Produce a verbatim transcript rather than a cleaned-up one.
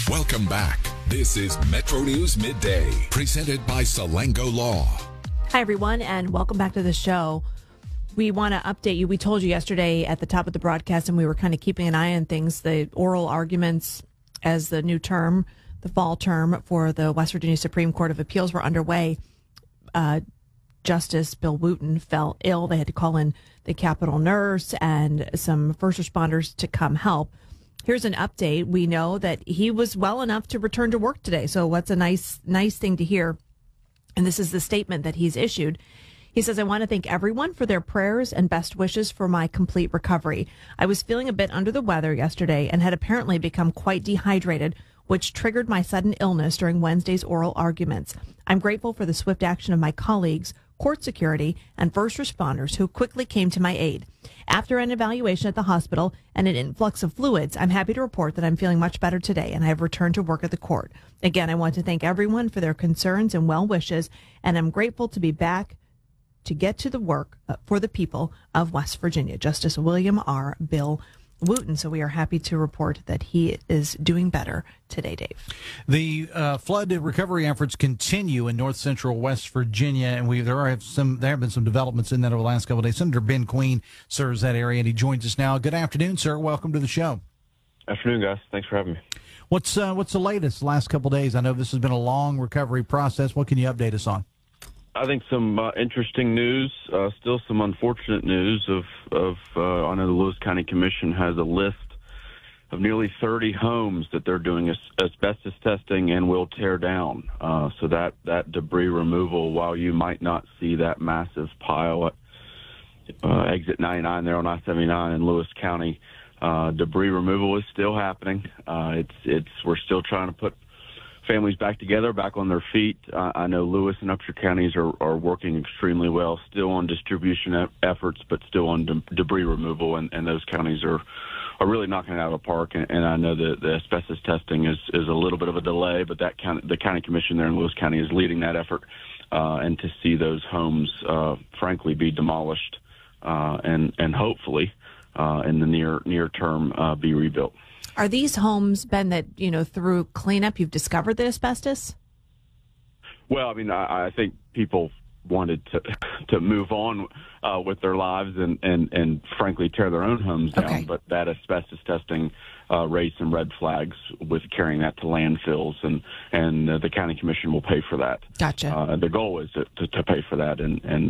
Welcome back. This is Metro News Midday, presented by Salango Law. Hi, everyone, and welcome back to the show. We want to update you. We told you yesterday at the top of the broadcast, and we were kind of keeping an eye on things, the oral arguments as the new term, the fall term for the West Virginia Supreme Court of Appeals were underway. Uh, Justice Bill Wooten fell ill. They had to call in the Capitol nurse and some first responders to come help. Here's an update. We know that he was well enough to return to work today. So what's a nice, nice thing to hear. And this is the statement that he's issued. He says, I want to thank everyone for their prayers and best wishes for my complete recovery. I was feeling a bit under the weather yesterday and had apparently become quite dehydrated, which triggered my sudden illness during Wednesday's oral arguments. I'm grateful for the swift action of my colleagues, court security, and first responders who quickly came to my aid. After an evaluation at the hospital and an influx of fluids, I'm happy to report that I'm feeling much better today and I have returned to work at the court. Again, I want to thank everyone for their concerns and well wishes, and I'm grateful to be back to get to the work for the people of West Virginia. Justice William R. Bill Wooten. So we are happy to report that he is doing better today, Dave. The uh, flood recovery efforts continue in north central West Virginia, and we there are some there have been some developments in that over the last couple of days. Senator Ben Queen serves that area, and he joins us now. Good afternoon, sir. Welcome to the show. Afternoon, guys. Thanks for having me. What's uh, what's the latest the last couple of days? I know this has been a long recovery process. What can you update us on? I think some uh, interesting news, uh, still some unfortunate news of, of uh, I know the Lewis County Commission has a list of nearly thirty homes that they're doing as, asbestos testing and will tear down. Uh, so that, that debris removal, while you might not see that massive pile at uh, exit ninety-nine there on I seventy-nine in Lewis County, uh, debris removal is still happening. Uh, it's, it's, we're still trying to put families back together, back on their feet. Uh, I know Lewis and Upshur counties are, are working extremely well, still on distribution e- efforts, but still on de- debris removal, and, and those counties are, are really knocking it out of the park. And, and I know that the asbestos testing is, is a little bit of a delay, but that county, the county commission there in Lewis County is leading that effort, uh, and to see those homes, uh, frankly, be demolished uh, and, and hopefully uh, in the near near term uh, be rebuilt. Are these homes, Ben, that, you know, through cleanup you've discovered the asbestos? Well, I mean, I, I think people wanted to to move on uh, with their lives and, and, and, frankly, tear their own homes down. Okay. But that asbestos testing uh, raised some red flags with carrying that to landfills, and, and uh, the county commission will pay for that. Gotcha. Uh, the goal is to, to, to pay for that, and, and